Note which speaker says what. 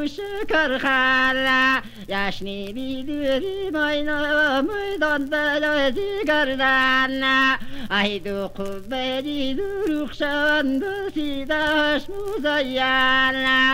Speaker 1: شکر خاله یشنی بیدوری ماینا میدان بلازی گردن ای دو قبه دی دو رخشان بسیدش مزین